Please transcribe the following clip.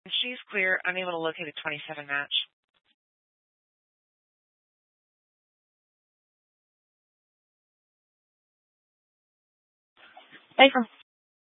She's clear. Unable to locate a 27 match. Baker.